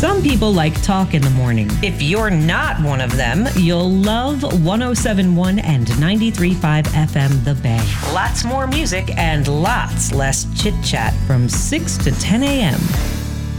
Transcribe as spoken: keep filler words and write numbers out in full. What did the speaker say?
Some people like talk in the morning. If you're not one of them, you'll love one oh seven point one and ninety-three point five F M The Bay. Lots more music and lots less chit-chat from six to ten a.m.